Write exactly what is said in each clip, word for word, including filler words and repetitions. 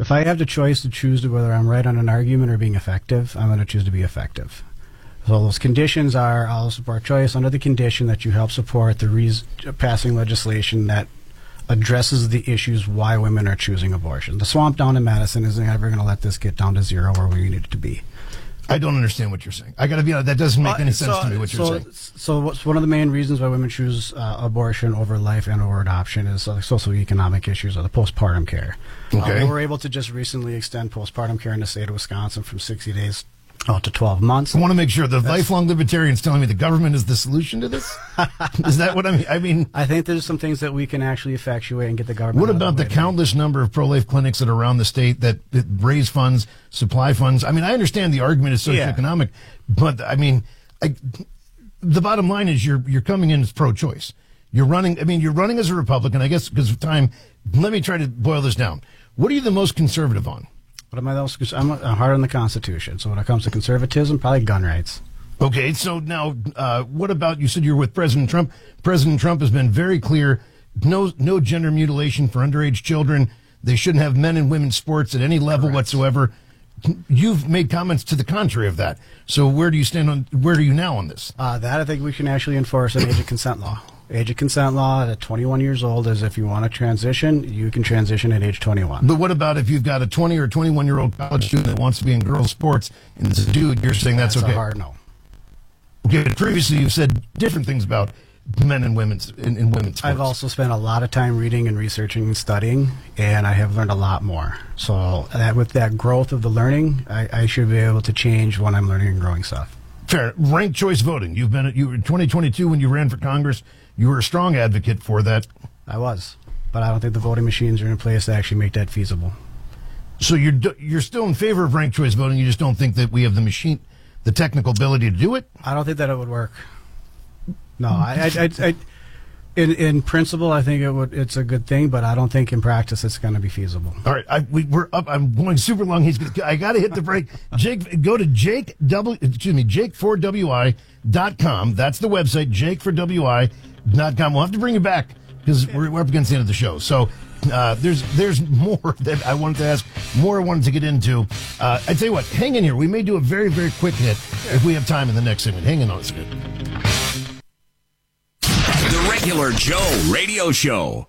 If I have the choice to choose whether I'm right on an argument or being effective, I'm going to choose to be effective. So those conditions are, I'll support choice under the condition that you help support the reason, passing legislation that addresses the issues why women are choosing abortion. The swamp down in Madison isn't ever going to let this get down to zero where we need it to be. I don't understand what you're saying. I got to be honest, that doesn't make any sense so, to me, what you're so, saying. So what's one of the main reasons why women choose uh, abortion over life and over adoption is uh, socioeconomic issues or the postpartum care. Okay. Uh, we were able to just recently extend postpartum care in the state of Wisconsin from sixty days out to twelve months. I want to make sure the That's, lifelong libertarian's telling me the government is the solution to this? Is that what I mean? I mean, I think there's some things that we can actually effectuate and get the government. What about the, the countless number of pro-life clinics that are around the state that, that raise funds, supply funds? I mean, I understand the argument is socioeconomic, yeah. but I mean, I, the bottom line is you're you're coming in as pro-choice. You're running. I mean, you're running as a Republican. I guess because of time. Let me try to boil this down. What are you the most conservative on? What am I most? I'm hard on the Constitution. So when it comes to conservatism, probably gun rights. Okay, so now, uh, what about, you said you're with President Trump. President Trump has been very clear, no no gender mutilation for underage children. They shouldn't have men and women's sports at any level Correct. whatsoever. You've made comments to the contrary of that. So where do you stand on, where are you now on this? Uh, that I think we can actually enforce an age of consent law. Age of consent law at twenty-one years old is if you want to transition, you can transition at age twenty-one. But what about if you've got a twenty or twenty-one-year-old college student that wants to be in girls' sports and it's a dude, you're saying that's, that's okay? That's a hard no. Okay, but previously you've said different things about men and women's in, in women's sports. I've also spent a lot of time reading and researching and studying, and I have learned a lot more. So that, with that growth of the learning, I, I should be able to change when I'm learning and growing stuff. Fair. Ranked choice voting. You've been at, you in twenty twenty-two when you ran for Congress. You were a strong advocate for that. I was, but I don't think the voting machines are in place to actually make that feasible. So you're you're still in favor of ranked choice voting. You just don't think that we have the machine, the technical ability to do it? I don't think that it would work. No, I, I, I, I in in principle, I think it would. It's a good thing, but I don't think in practice it's going to be feasible. All right, I, we, we're up. I'm going super long. He's. Gonna, I got to hit the break. Jake, go to Jake W. Excuse me, Jake for W I dot com. That's the website. Jake for W I dot com. We'll have to bring you back because we're, we're up against the end of the show. So. Uh, there's there's more that I wanted to ask, more I wanted to get into. Uh, I tell you what, hang in here. We may do a very, very quick hit if we have time in the next segment. Hang in on a second. The Regular Joe Radio Show.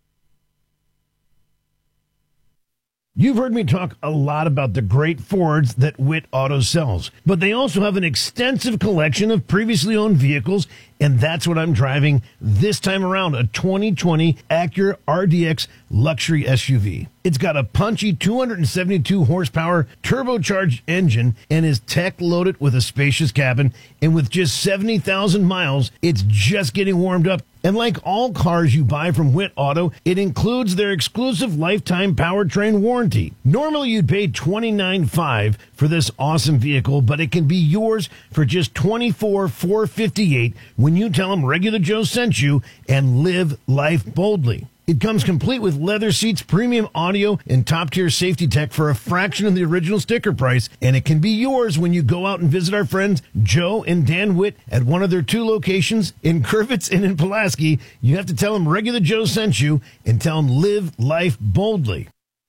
You've heard me talk a lot about the great Fords that Witt Auto sells, but they also have an extensive collection of previously owned vehicles, and that's what I'm driving this time around, a twenty twenty Acura R D X luxury S U V. It's got a punchy two hundred seventy-two horsepower turbocharged engine and is tech loaded with a spacious cabin, and with just seventy thousand miles, it's just getting warmed up. And like all cars you buy from Witt Auto, it includes their exclusive lifetime powertrain warranty. Normally you'd pay twenty-nine thousand five hundred dollars for this awesome vehicle, but it can be yours for just twenty-four thousand four hundred fifty-eight dollars when you tell them Regular Joe sent you and live life boldly. It comes complete with leather seats, premium audio, and top-tier safety tech for a fraction of the original sticker price, and it can be yours when you go out and visit our friends Joe and Dan Witt at one of their two locations in Kervitz and in Pulaski. You have to tell them Regular Joe sent you and tell them live life boldly.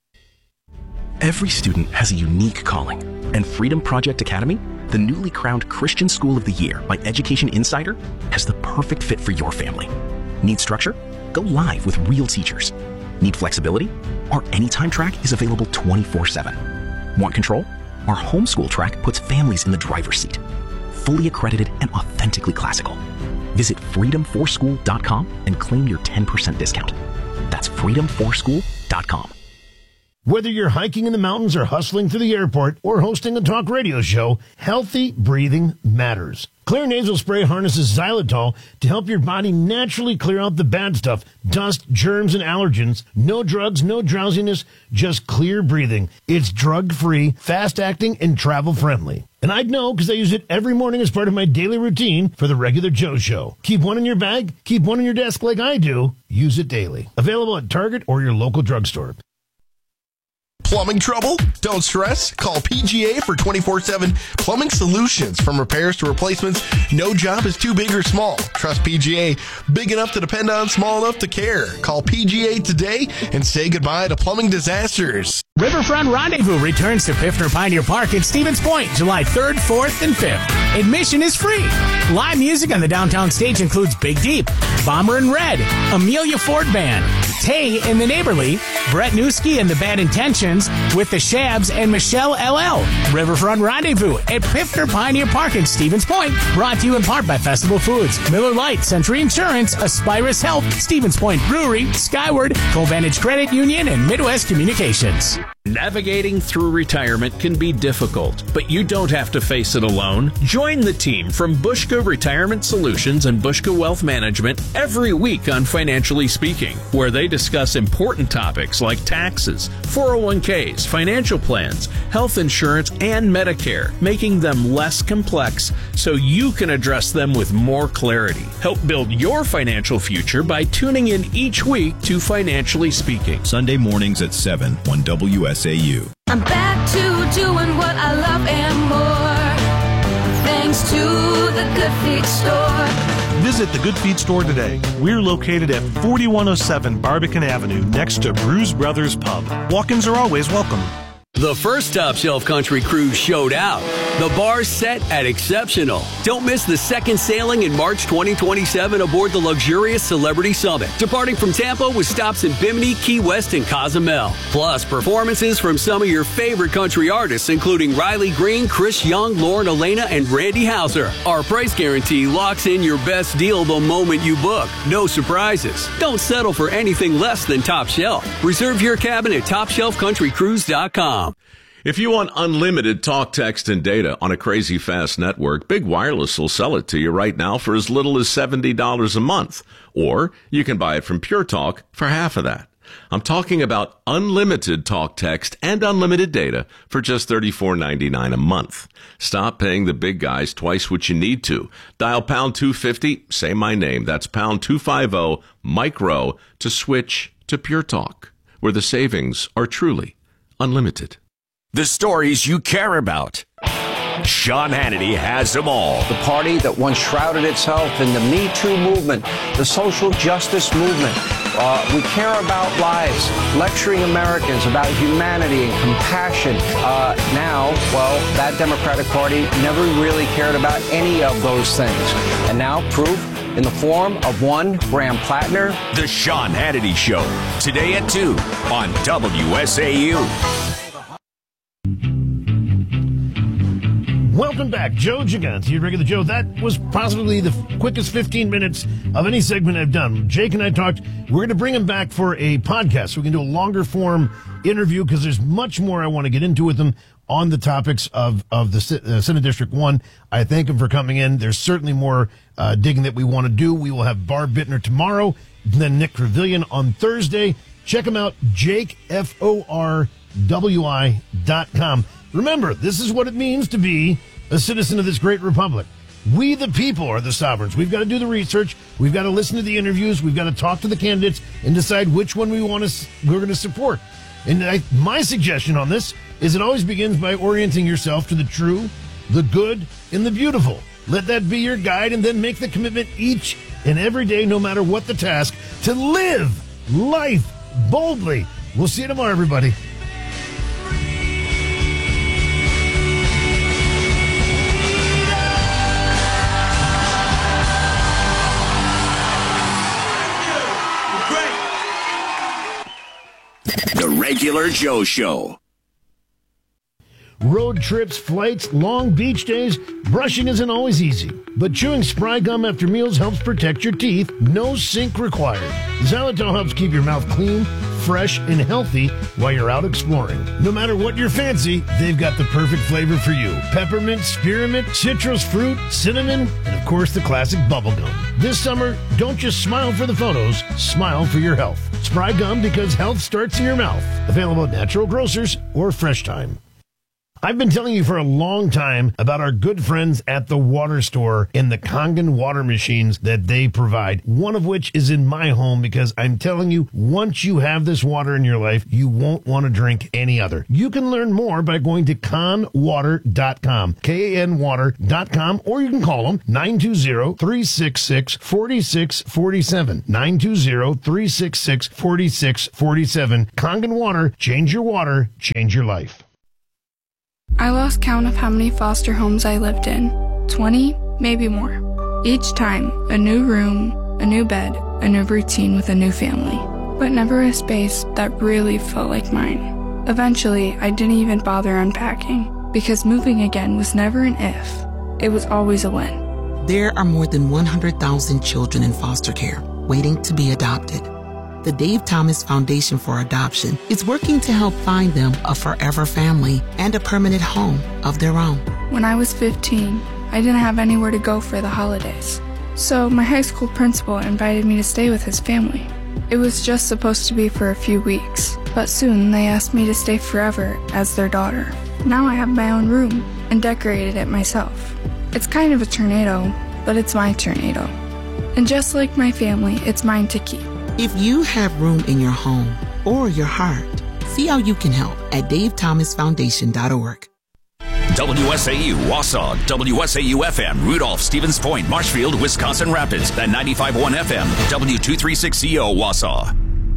Every student has a unique calling, and Freedom Project Academy, the newly crowned Christian School of the Year by Education Insider, has the perfect fit for your family. Need structure? Go live with real teachers. Need flexibility? Our Anytime track is available twenty-four seven. Want control? Our Homeschool track puts families in the driver's seat. Fully accredited and authentically classical. Visit freedom for school dot com and claim your ten percent discount. That's freedom for school dot com. Whether you're hiking in the mountains or hustling through the airport or hosting a talk radio show, healthy breathing matters. Clear Nasal Spray harnesses xylitol to help your body naturally clear out the bad stuff, dust, germs, and allergens. No drugs, no drowsiness, just clear breathing. It's drug-free, fast-acting, and travel-friendly. And I'd know because I use it every morning as part of my daily routine for the Regular Joe Show. Keep one in your bag, keep one on your desk like I do. Use it daily. Available at Target or your local drugstore. Plumbing trouble? Don't stress. Call P G A for twenty-four seven plumbing solutions. From repairs to replacements, no job is too big or small. Trust P G A. Big enough to depend on, small enough to care. Call P G A today and say goodbye to plumbing disasters. Riverfront Rendezvous returns to Piffner Pioneer Park at Stevens Point, July third, fourth, and fifth. Admission is free. Live music on the downtown stage includes Big Deep, Bomber and Red, Amelia Ford Band, Tay and the Neighborly, Brett Newski and the Bad Intentions, with the Shabs and Michelle L L. Riverfront Rendezvous at Piffner Pioneer Park in Stevens Point, brought to you in part by Festival Foods, Miller Lite, Century Insurance, Aspirus Health, Stevens Point Brewery, Skyward, Covantage Credit Union, and Midwest Communications. Navigating through retirement can be difficult, but you don't have to face it alone. Join the team from Bushka Retirement Solutions and Bushka Wealth Management every week on Financially Speaking, where they discuss important topics like taxes, four oh one k's, financial plans, health insurance, and Medicare, making them less complex so you can address them with more clarity. Help build your financial future by tuning in each week to Financially Speaking. Sunday mornings at seven on W S A U. I'm back to doing what I love and more, thanks to the Good Feet Store. Visit the Good Feet Store today. We're located at forty-one oh seven Barbican Avenue, next to Brews Brothers Pub. Walk-ins are always welcome. The first Top Shelf Country Cruise showed out. The bar's set at exceptional. Don't miss the second sailing in March twenty twenty-seven aboard the luxurious Celebrity Summit, departing from Tampa with stops in Bimini, Key West, and Cozumel. Plus, performances from some of your favorite country artists, including Riley Green, Chris Young, Lauren Elena, and Randy Houser. Our price guarantee locks in your best deal the moment you book. No surprises. Don't settle for anything less than Top Shelf. Reserve your cabin at top shelf country cruise dot com. If you want unlimited talk, text, and data on a crazy fast network, Big Wireless will sell it to you right now for as little as seventy dollars a month. Or you can buy it from Pure Talk for half of that. I'm talking about unlimited talk, text, and unlimited data for just thirty-four ninety-nine a month. Stop paying the big guys twice what you need to. Dial pound two fifty, say my name. That's pound two fifty, micro, to switch to Pure Talk, where the savings are truly unlimited. The stories you care about. Sean Hannity has them all. The party that once shrouded itself in the Me Too movement, the social justice movement. Uh, we care about lives, lecturing Americans about humanity and compassion. Uh, now, well, that Democratic Party never really cared about any of those things. And now, proof in the form of one Graham Plattner. The Sean Hannity Show, today at two on W S A U. Welcome back. Joe Gigante, your regular Joe. That was possibly the quickest fifteen minutes of any segment I've done. Jake and I talked. We're going to bring him back for a podcast so we can do a longer form interview because there's much more I want to get into with him on the topics of, of the uh, Senate District one. I thank him for coming in. There's certainly more uh, digging that we want to do. We will have Barb Bittner tomorrow, then Nick Trevelyan on Thursday. Check him out, Jake, F O R W I dot com. Remember, this is what it means to be a citizen of this great republic. We, the people, are the sovereigns. We've got to do the research. We've got to listen to the interviews. We've got to talk to the candidates and decide which one we want to, we're going to support. And I, my suggestion on this is it always begins by orienting yourself to the true, the good, and the beautiful. Let that be your guide, and then make the commitment each and every day, no matter what the task, to live life boldly. We'll see you tomorrow, everybody. The Regular Joe Show. Road trips, flights, long beach days, brushing isn't always easy. But chewing Spry gum after meals helps protect your teeth. No sink required. Xylitol helps keep your mouth clean, fresh, and healthy while you're out exploring. No matter what your fancy, they've got the perfect flavor for you. Peppermint, spearmint, citrus fruit, cinnamon, and of course the classic bubblegum. This summer, don't just smile for the photos, smile for your health. Spry gum, because health starts in your mouth. Available at natural grocers or Fresh Time. I've been telling you for a long time about our good friends at the Water Store and the Kangen water machines that they provide, one of which is in my home because I'm telling you, once you have this water in your life, you won't want to drink any other. You can learn more by going to kan water dot com, K A N water dot com, or you can call them nine two zero, three six six, four six four seven, nine two zero, three six six, four six four seven. Kangen Water, change your water, change your life. I lost count of how many foster homes I lived in. twenty, maybe more. Each time, a new room, a new bed, a new routine with a new family. But never a space that really felt like mine. Eventually, I didn't even bother unpacking, because moving again was never an if. It was always a when. There are more than one hundred thousand children in foster care waiting to be adopted. The Dave Thomas Foundation for Adoption is working to help find them a forever family and a permanent home of their own. When I was fifteen, I didn't have anywhere to go for the holidays. So my high school principal invited me to stay with his family. It was just supposed to be for a few weeks, but soon they asked me to stay forever as their daughter. Now I have my own room and decorated it myself. It's kind of a tornado, but it's my tornado. And just like my family, it's mine to keep. If you have room in your home or your heart, see how you can help at dave thomas foundation dot org. W S A U, Wausau, W S A U F M, Rudolph, Stevens Point, Marshfield, Wisconsin Rapids, and ninety-five point one F M, W two thirty-six C O, Wausau.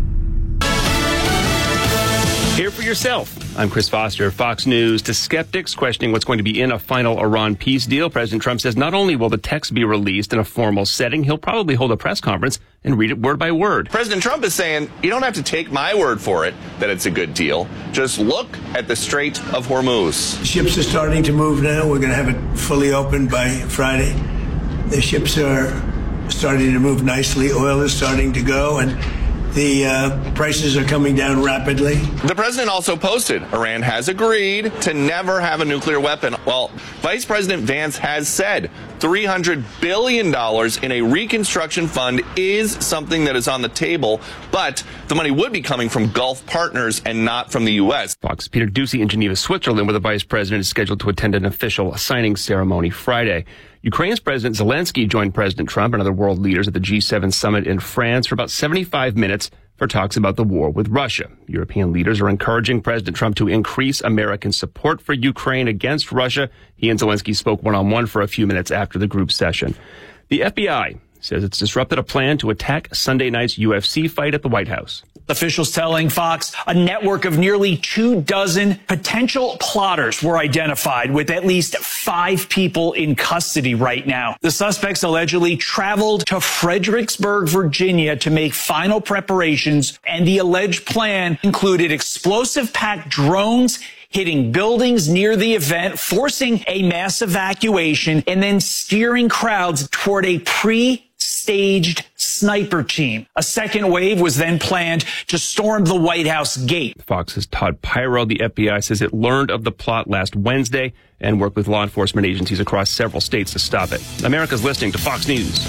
Hear for yourself. I'm Chris Foster, Fox News. To skeptics questioning what's going to be in a final Iran peace deal, President Trump says not only will the text be released in a formal setting, he'll probably hold a press conference and read it word by word. President Trump is saying, you don't have to take my word for it that it's a good deal. Just look at the Strait of Hormuz. Ships are starting to move now. We're going to have it fully open by Friday. The ships are starting to move nicely. Oil is starting to go, and the uh, prices are coming down rapidly. The president also posted Iran has agreed to never have a nuclear weapon. Well, Vice President Vance has said three hundred billion dollars in a reconstruction fund is something that is on the table, but the money would be coming from Gulf partners and not from the U S. Fox Peter Doocy in Geneva, Switzerland, where the vice president is scheduled to attend an official signing ceremony Friday. Ukraine's President Zelensky joined President Trump and other world leaders at the G seven summit in France for about seventy-five minutes for talks about the war with Russia. European leaders are encouraging President Trump to increase American support for Ukraine against Russia. He and Zelensky spoke one-on-one for a few minutes after the group session. The F B I says it's disrupted a plan to attack Sunday night's U F C fight at the White House. Officials telling Fox a network of nearly two dozen potential plotters were identified, with at least five people in custody right now. The suspects allegedly traveled to Fredericksburg, Virginia to make final preparations, and the alleged plan included explosive-packed drones hitting buildings near the event, forcing a mass evacuation, and then steering crowds toward a pre-staged sniper team. A second wave was then planned to storm the White House gate. Fox's Todd Pyro, the F B I, says it learned of the plot last Wednesday and worked with law enforcement agencies across several states to stop it. America's listening to Fox News.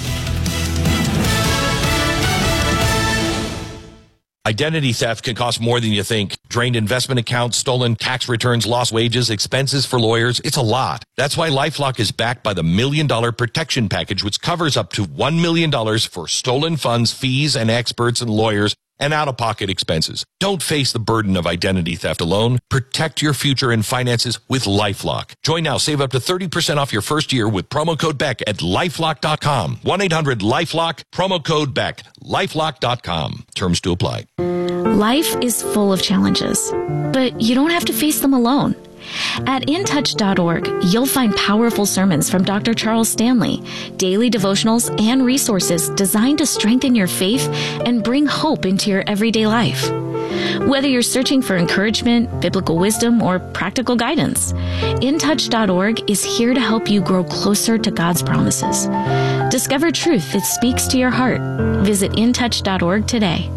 Identity theft can cost more than you think. Drained investment accounts, stolen tax returns, lost wages, expenses for lawyers. It's a lot. That's why LifeLock is backed by the Million Dollar Protection Package, which covers up to one million dollars for stolen funds, fees, and experts and lawyers, and out-of-pocket expenses. Don't face the burden of identity theft alone. Protect your future and finances with LifeLock. Join now. Save up to thirty percent off your first year with promo code Beck at lifelock dot com. one eight hundred lifelock, promo code Beck, lifelock dot com. Terms to apply. Life is full of challenges, but you don't have to face them alone. At in touch dot org, you'll find powerful sermons from Doctor Charles Stanley, daily devotionals, and resources designed to strengthen your faith and bring hope into your everyday life. Whether you're searching for encouragement, biblical wisdom, or practical guidance, in touch dot org is here to help you grow closer to God's promises. Discover truth that speaks to your heart. Visit in touch dot org today.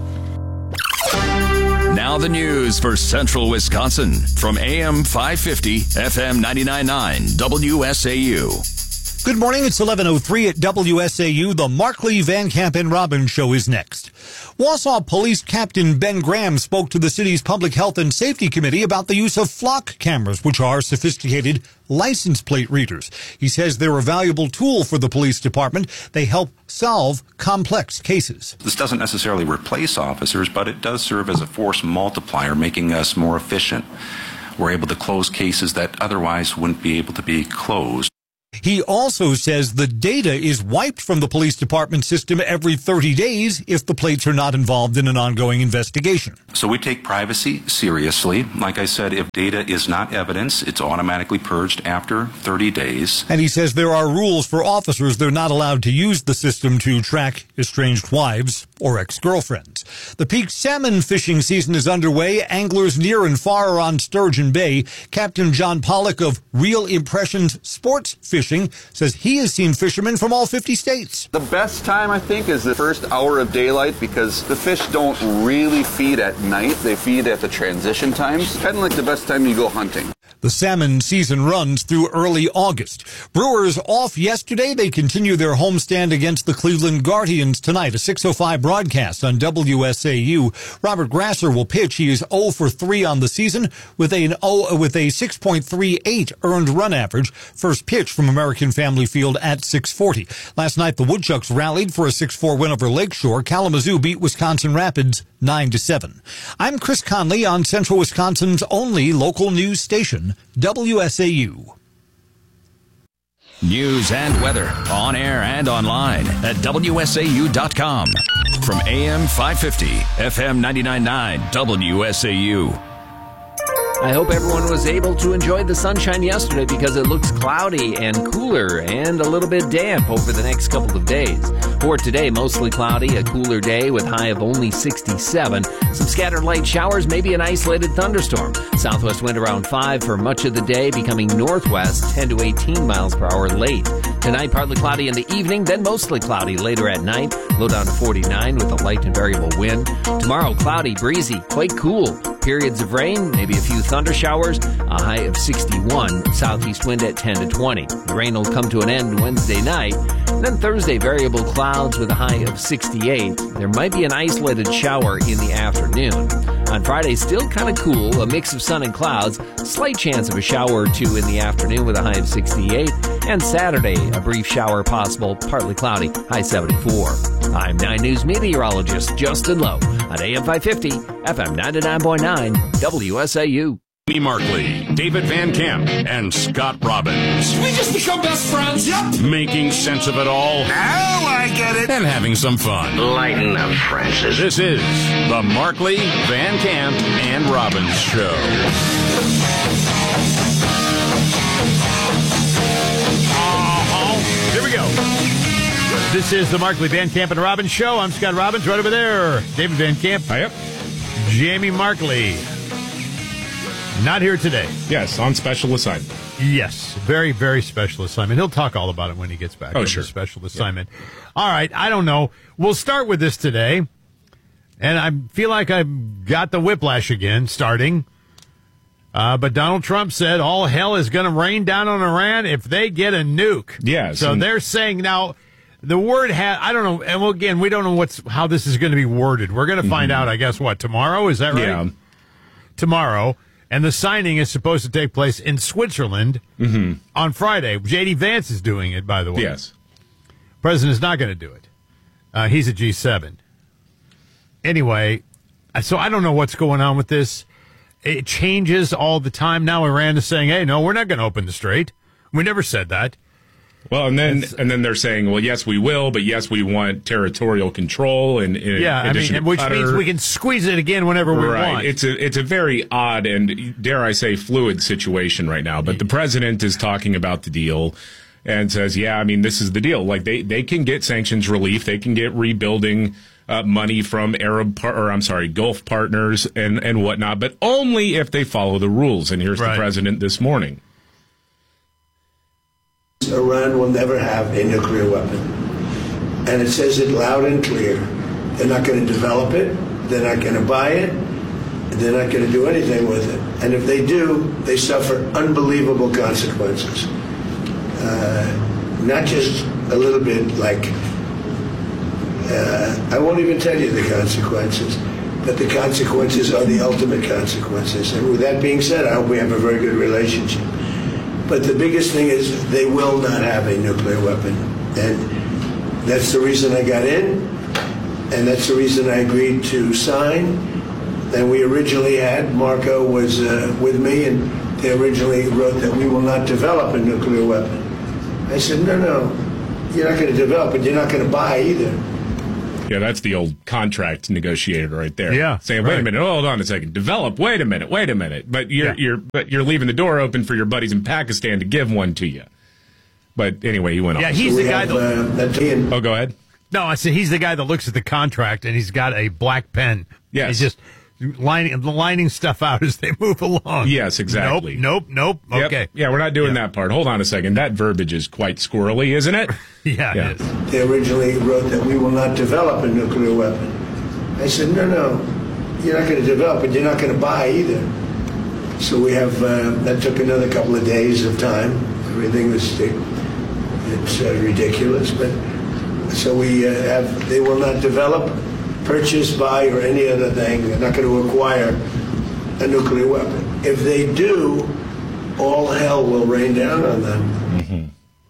Now the news for Central Wisconsin from A M five fifty, F M ninety-nine point nine, W S A U. Good morning. It's eleven oh three at W S A U. The Markley, Van Camp, and Robbins show is next. Wausau Police Captain Ben Graham spoke to the city's Public Health and Safety Committee about the use of flock cameras, which are sophisticated license plate readers. He says they're a valuable tool for the police department. They help solve complex cases. This doesn't necessarily replace officers, but it does serve as a force multiplier, making us more efficient. We're able to close cases that otherwise wouldn't be able to be closed. He also says the data is wiped from the police department system every thirty days if the plates are not involved in an ongoing investigation. So we take privacy seriously. Like I said, if data is not evidence, it's automatically purged after thirty days. And he says there are rules for officers. They're not allowed to use the system to track estranged wives or ex-girlfriends. The peak salmon fishing season is underway. Anglers near and far are on Sturgeon Bay. Captain John Pollock of Real Impressions Sports Fishing says he has seen fishermen from all fifty states. The best time, I think, is the first hour of daylight because the fish don't really feed at night. They feed at the transition times. Kind of like the best time you go hunting. The salmon season runs through early August. Brewers off yesterday. They continue their homestand against the Cleveland Guardians tonight. A six oh five broadcast on W S A U. Robert Grasser will pitch. He is oh for three on the season with a, with a six point three eight earned run average. First pitch from American Family Field at six forty. Last night, the Woodchucks rallied for a six four win over Lakeshore. Kalamazoo beat Wisconsin Rapids nine to seven. I'm Chris Conley on Central Wisconsin's only local news station, W S A U. News and weather on air and online at W S A U dot com. From A M five fifty, F M ninety-nine point nine, W S A U. I hope everyone was able to enjoy the sunshine yesterday because it looks cloudy and cooler and a little bit damp over the next couple of days. For today, mostly cloudy, a cooler day with high of only sixty-seven. Some scattered light showers, maybe an isolated thunderstorm. Southwest wind around five for much of the day, becoming northwest ten to eighteen miles per hour late. Tonight, partly cloudy in the evening, then mostly cloudy later at night. Low down to forty-nine with a light and variable wind. Tomorrow, cloudy, breezy, quite cool. Periods of rain, maybe a few thunder showers, a high of sixty-one, southeast wind at ten to twenty. The rain will come to an end Wednesday night. And then Thursday, variable clouds with a high of sixty-eight. There might be an isolated shower in the afternoon. On Friday, still kind of cool, a mix of sun and clouds, slight chance of a shower or two in the afternoon with a high of sixty-eight. And Saturday, a brief shower possible, partly cloudy, high seventy-four. I'm nine News meteorologist Justin Lowe on A M five fifty, F M ninety-nine point nine, W S A U. Lee Markley, David Van Camp, and Scott Robbins. We just become best friends? Yep. Making sense of it all. Now I get it. And having some fun. Lighten up, Francis. This is the Markley, Van Camp, and Robbins Show. Uh-huh. Here we go. This is the Markley, Van Camp, and Robbins Show. I'm Scott Robbins. Right over there, David Van Camp. Yep. Jamie Markley. Not here today. Yes, on special assignment. Yes, very, very special assignment. He'll talk all about it when he gets back. Oh, sure. Special assignment. Yeah. All right, I don't know. We'll start with this today. And I feel like I've got the whiplash again, starting. Uh, but Donald Trump said all hell is going to rain down on Iran if they get a nuke. Yes. So they're saying now, the word has, I don't know, and well, again, we don't know what's how this is going to be worded. We're going to find mm-hmm. out, I guess, what, tomorrow? Is that right? Yeah. Tomorrow. And the signing is supposed to take place in Switzerland mm-hmm. on Friday. J D Vance is doing it, by the way. Yes. President's not going to do it. Uh, he's a G seven. Anyway, so I don't know what's going on with this. It changes all the time. Now Iran is saying, hey, no, we're not going to open the strait. We never said that. Well, and then it's, and then they're saying, well, yes, we will, but yes, we want territorial control and in yeah, I mean, which Qatar. means we can squeeze it again whenever we right. want. It's a it's a very odd and dare I say fluid situation right now. But the president is talking about the deal and says, yeah, I mean, this is the deal. Like they they can get sanctions relief, they can get rebuilding uh, money from Arab par- or I'm sorry, Gulf partners and and whatnot, but only if they follow the rules. And here's right. the president this morning. Iran will never have a nuclear weapon. And it says it loud and clear. They're not going to develop it. They're not going to buy it. They're not going to do anything with it. And if they do, they suffer unbelievable consequences. Uh, not just a little bit like, uh, I won't even tell you the consequences, but the consequences are the ultimate consequences. And with that being said, I hope we have a very good relationship. But the biggest thing is they will not have a nuclear weapon. And that's the reason I got in, and that's the reason I agreed to sign. And we originally had, Marco was uh, with me, and they originally wrote that we will not develop a nuclear weapon. I said, no, no, you're not going to develop it, you're not going to buy either. Yeah, that's the old contract negotiator right there. Yeah, saying, "Wait right. a minute, hold on a second, develop. Wait a minute, wait a minute." But you're Yeah. you're but you're leaving the door open for your buddies in Pakistan to give one to you. But anyway, he went on. Yeah, he's So the we guy have, that. uh, that- Oh, go ahead. No, I said he's the guy that looks at the contract and he's got a black pen. Yes. He's just lining lining stuff out as they move along. Yes, exactly. Nope, nope, nope. Yep. Okay. Yeah, we're not doing that part. Hold on a second. That verbiage is quite squirrely, isn't it? Yeah, Yeah. it is. They originally wrote that we will not develop a nuclear weapon. I said, no, no, you're not going to develop it, you're not going to buy either. So we have, uh, that took another couple of days of time. Everything was, it's uh, ridiculous, but so we uh, have, they will not develop, purchase, buy, or any other thing. They're not going to acquire a nuclear weapon. If they do, all hell will rain down on them. Mm-hmm.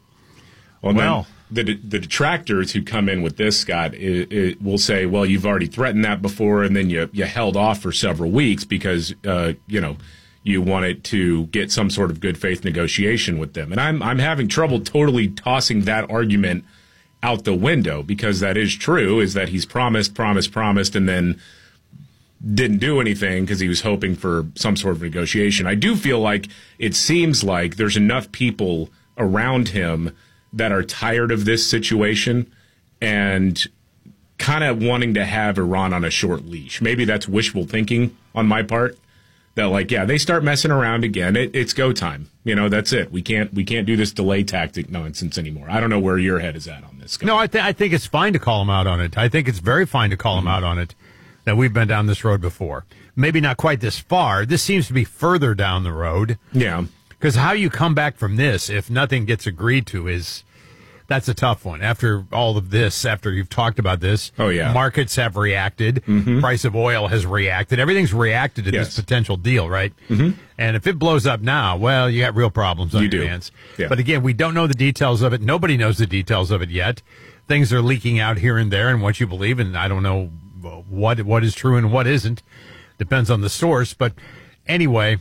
Well, well the the detractors who come in with this, Scott, it, it will say, well, you've already threatened that before, and then you you held off for several weeks because, uh, you know, you wanted to get some sort of good faith negotiation with them. And I'm I'm having trouble totally tossing that argument out the window, because that is true, is that he's promised, promised, promised, and then didn't do anything because he was hoping for some sort of negotiation. I do feel like it seems like there's enough people around him that are tired of this situation and kind of wanting to have Iran on a short leash. Maybe that's wishful thinking on my part. That, like, yeah, they start messing around again, it, it's go time. You know, that's it. We can't we can't do this delay tactic nonsense anymore. I don't know where your head is at on this, Scott. No, I, th- I think it's fine to call him out on it. I think it's very fine to call him out on it, that we've been down this road before. Maybe not quite this far. This seems to be further down the road. Yeah. Because how you come back from this if nothing gets agreed to is, that's a tough one. After all of this, after you've talked about this, oh yeah, markets have reacted. Mm-hmm. Price of oil has reacted. Everything's reacted to yes. this potential deal, right? Mm-hmm. And if it blows up now, well, you got real problems on you your do. hands. Yeah. But again, we don't know the details of it. Nobody knows the details of it yet. Things are leaking out here and there, and what you believe, and I don't know what what is true and what isn't. Depends on the source. But anyway,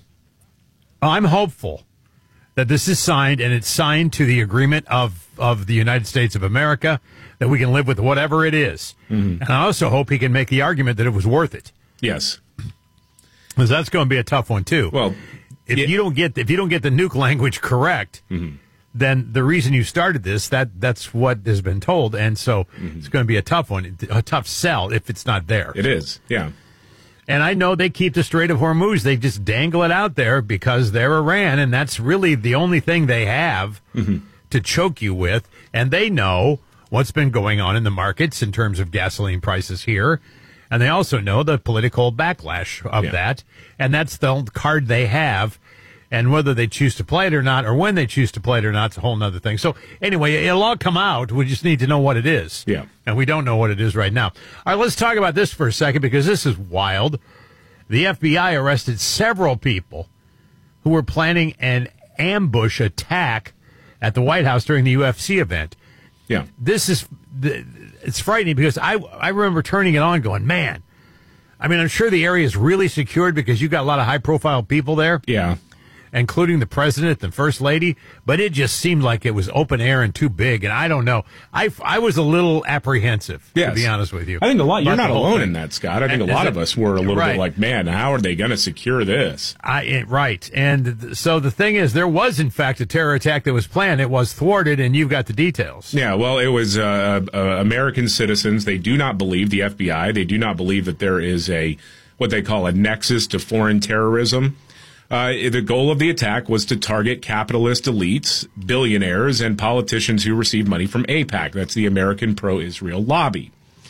I'm hopeful that this is signed, and it's signed to the agreement of, of the United States of America, that we can live with whatever it is. Mm-hmm. And I also hope he can make the argument that it was worth it. Yes. Because that's going to be a tough one, too. Well, if yeah. you don't get if you don't get the nuke language correct, mm-hmm. then the reason you started this, that that's what has been told. And so mm-hmm. it's going to be a tough one, a tough sell if it's not there. It is, yeah. And I know they keep the Strait of Hormuz. They just dangle it out there because they're Iran, and that's really the only thing they have mm-hmm. to choke you with. And they know what's been going on in the markets in terms of gasoline prices here. And they also know the political backlash of yeah. that. And that's the card they have. And whether they choose to play it or not, or when they choose to play it or not, it's a whole other thing. So anyway, it'll all come out. We just need to know what it is. Yeah. And we don't know what it is right now. All right, let's talk about this for a second, because this is wild. The F B I arrested several people who were planning an ambush attack at the White House during the U F C event. Yeah. This is, it's frightening because I, I remember turning it on going, man, I mean, I'm sure the area is really secured because you got a lot of high profile people there. Yeah. Including the president and first lady, but it just seemed like it was open air and too big, and I don't know. I, I was a little apprehensive, yes. to be honest with you. I think a lot. You're not alone in that, Scott. I think and a lot it, of us were a little right. bit like, man, how are they going to secure this? I it, right, and th- so the thing is, there was in fact a terror attack that was planned. It was thwarted, and you've got the details. Yeah, well, it was uh, uh, American citizens. They do not believe the F B I. They do not believe that there is a what they call a nexus to foreign terrorism. Uh, the goal of the attack was to target capitalist elites, billionaires, and politicians who receive money from AIPAC. That's the American Pro-Israel Lobby.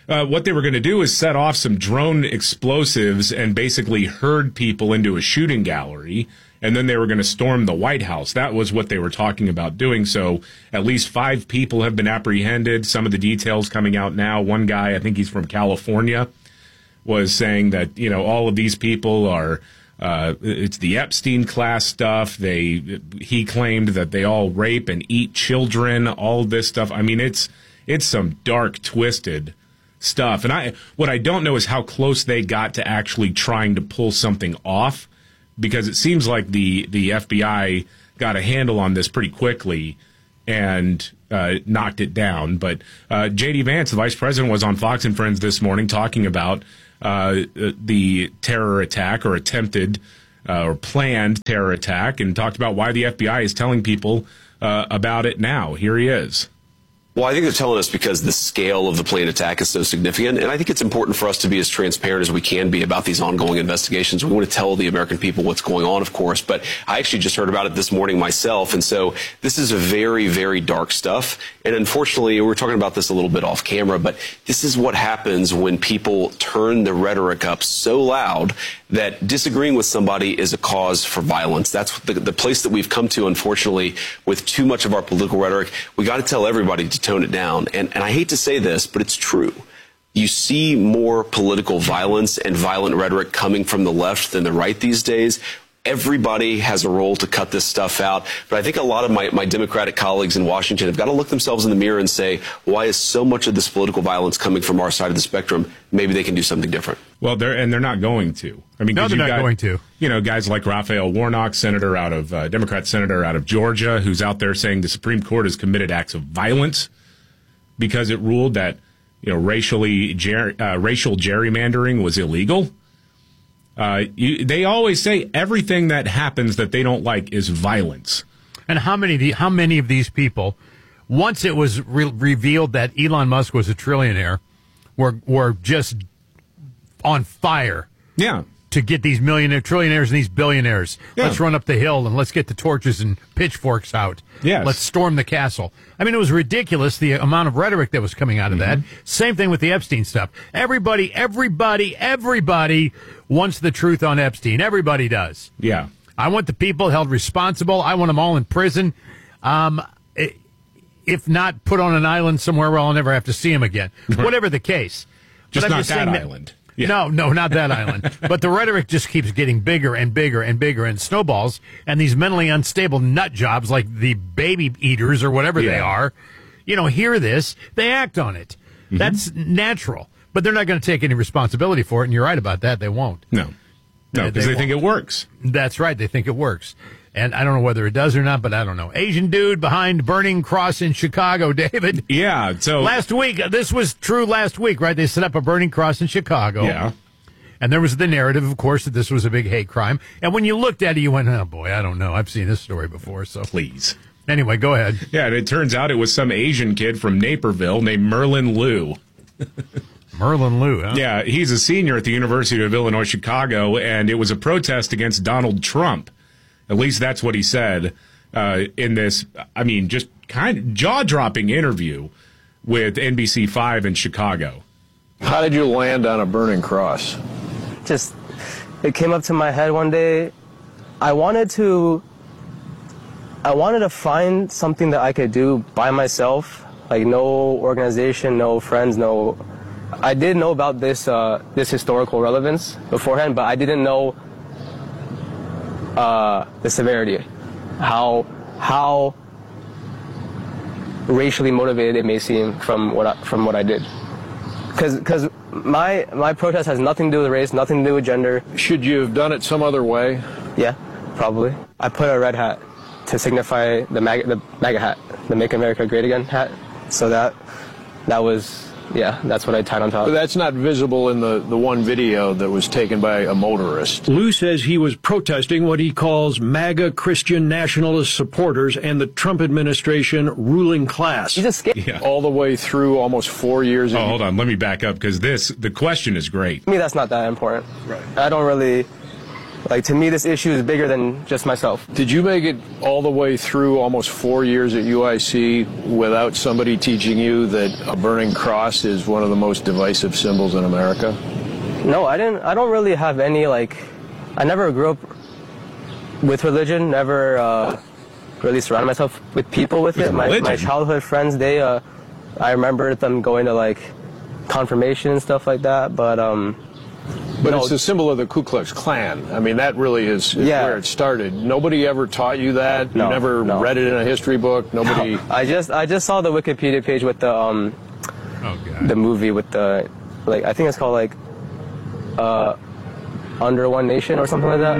uh, what they were going to do is set off some drone explosives and basically herd people into a shooting gallery, and then they were going to storm the White House. That was what they were talking about doing. So at least five people have been apprehended. Some of the details coming out now. One guy, I think he's from California, was saying that, you know, all of these people are, uh, it's the Epstein class stuff. They, he claimed that they all rape and eat children, all this stuff. I mean, it's, it's some dark, twisted stuff. And I, what I don't know is how close they got to actually trying to pull something off, because it seems like the, the F B I got a handle on this pretty quickly and uh, knocked it down. But uh, J D. Vance, the vice president, was on Fox and Friends this morning talking about uh, the terror attack or attempted uh, or planned terror attack, and talked about why the F B I is telling people uh, about it now. Here he is. Well, I think they're telling us because the scale of the planned attack is so significant, and I think it's important for us to be as transparent as we can be about these ongoing investigations. We want to tell the American people what's going on, of course, but I actually just heard about it this morning myself, and so this is a very, very dark stuff, and unfortunately, we were talking about this a little bit off camera, but this is what happens when people turn the rhetoric up so loud that disagreeing with somebody is a cause for violence. That's the, the place that we've come to, unfortunately, with too much of our political rhetoric. We got to tell everybody to tone it down. And, and I hate to say this, but it's true. You see more political violence and violent rhetoric coming from the left than the right these days. Everybody has a role to cut this stuff out. But I think a lot of my, my Democratic colleagues in Washington have got to look themselves in the mirror and say, why is so much of this political violence coming from our side of the spectrum? Maybe they can do something different. Well, they're and they're not going to. I mean, no, they're not got, going to. You know, guys like Raphael Warnock, senator out of uh, Democrat senator out of Georgia, who's out there saying the Supreme Court has committed acts of violence because it ruled that, you know, racially ger- uh, racial gerrymandering was illegal. Uh, you, they always say everything that happens that they don't like is violence. And how many? Of the, how many of these people, once it was re- revealed that Elon Musk was a trillionaire, were were just on fire? Yeah. To get these millionaire trillionaires and these billionaires, yeah. Let's run up the hill and let's get the torches and pitchforks out. Yes. Let's storm the castle. I mean, it was ridiculous, the amount of rhetoric that was coming out of mm-hmm. that. Same thing with the Epstein stuff. Everybody, everybody, everybody wants the truth on Epstein. Everybody does. Yeah. I want the people held responsible. I want them all in prison. Um, if not, put on an island somewhere where I'll never have to see them again. Whatever the case. Just but not just that that, island. Yeah. No, no, not that island. But the rhetoric just keeps getting bigger and bigger and bigger and snowballs. And these mentally unstable nut jobs like the baby eaters or whatever yeah. they are, you know, hear this, they act on it. Mm-hmm. That's natural. But they're not going to take any responsibility for it. And you're right about that. They won't. No. No, because they, they think it works. That's right. They think it works. And I don't know whether it does or not, but I don't know. Asian dude behind Burning Cross in Chicago, David. Yeah. So last week, this was true last week, right? They set up a Burning Cross in Chicago. Yeah. And there was the narrative, of course, that this was a big hate crime. And when you looked at it, you went, oh, boy, I don't know. I've seen this story before. So please. Anyway, go ahead. Yeah, and it turns out it was some Asian kid from Naperville named Merlin Liu. Merlin Liu, huh? Yeah, he's a senior at the University of Illinois, Chicago, and it was a protest against Donald Trump. At least that's what he said uh, in this, I mean, just kind of jaw-dropping interview with N B C five in Chicago. How did you land on a burning cross? Just, it came up to my head one day. I wanted to, I wanted to find something that I could do by myself, like no organization, no friends, no. I did know about this uh, this historical relevance beforehand, but I didn't know uh, the severity, how how racially motivated it may seem from what I, from what I did, because because my my protest has nothing to do with race, nothing to do with gender. Should you have done it some other way? Yeah, probably. I put a red hat to signify the MAGA, the MAGA hat, the Make America Great Again hat. So that that was. Yeah, that's what I tied on top. But that's not visible in the, the one video that was taken by a motorist. Liu says he was protesting what he calls MAGA Christian nationalist supporters and the Trump administration ruling class. He's just yeah. All the way through almost four years. Oh, hold on. Let me back up because this, the question is great. To me, that's not that important. Right. I don't really, Like, to me, this issue is bigger than just myself. Did you make it all the way through almost four years at U I C without somebody teaching you that a burning cross is one of the most divisive symbols in America? No, I didn't. I don't really have any, like, I never grew up with religion, never uh, really surrounded myself with people with, with it. My, my childhood friends, they, uh, I remember them going to, like, confirmation and stuff like that, but, um... But no. it's the symbol of the Ku Klux Klan. I mean, that really is, is yeah. where it started. Nobody ever taught you that? No, you never no. read it in a history book? Nobody... No. I just I just saw the Wikipedia page with the, um... Oh, God. The movie with the, like, I think it's called, like, uh... Under One Nation or something like that.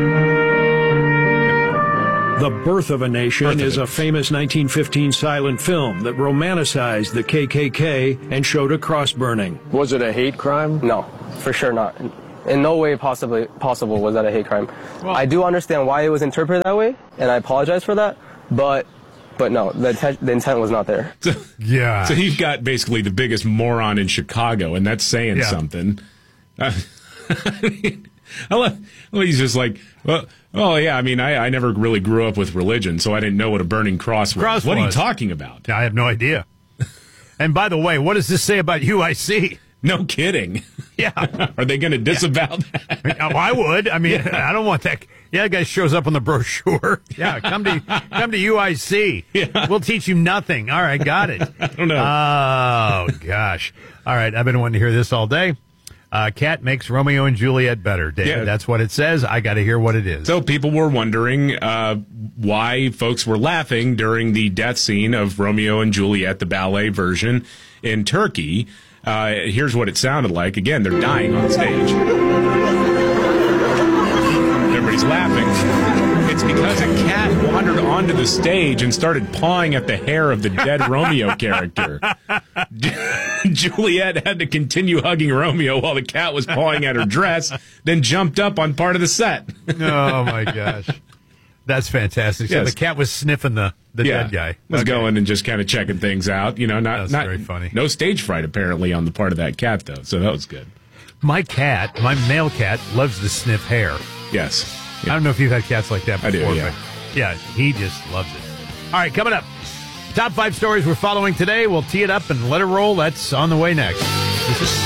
The Birth of a Nation Birth is a famous nineteen fifteen silent film that romanticized the K K K and showed a cross burning. Was it a hate crime? No, for sure not. In no way possibly possible was that a hate crime. Well, I do understand why it was interpreted that way, and I apologize for that, but but no, the, te- the intent was not there. So, yeah. So you've got basically the biggest moron in Chicago, and that's saying yeah. something. Uh, I mean, I love, well, he's just like, well, oh, yeah, I mean, I, I never really grew up with religion, so I didn't know what a burning cross was. Cross what was. are you talking about? I have no idea. And by the way, what does this say about U I C? No kidding. Yeah. Are they going to disavow yeah. that? Oh, I would. I mean, yeah. I don't want that. Yeah, that guy shows up on the brochure. Yeah, come to come to U I C. Yeah. We'll teach you nothing. All right, got it. I don't know. Oh, gosh. All right, I've been wanting to hear this all day. Uh, Cat makes Romeo and Juliet better, David. Yeah. That's what it says. I got to hear what it is. So people were wondering uh, why folks were laughing during the death scene of Romeo and Juliet, the ballet version, in Turkey. Uh, here's what it sounded like. Again, they're dying on stage. Everybody's laughing. It's because a cat wandered onto the stage and started pawing at the hair of the dead Romeo character. Juliet had to continue hugging Romeo while the cat was pawing at her dress, then jumped up on part of the set. Oh, my gosh. That's fantastic. So Yes. the cat was sniffing the, the yeah, dead guy. Was Okay. going and just kind of checking things out. You know, not, That's not very funny. No stage fright, apparently, on the part of that cat, though. So that was good. My cat, my male cat, loves to sniff hair. Yes. I don't know if you've had cats like that before. I do, yeah. But yeah, he just loves it. All right, coming up. Top five stories we're following today. We'll tee it up and let it roll. That's on the way next. This is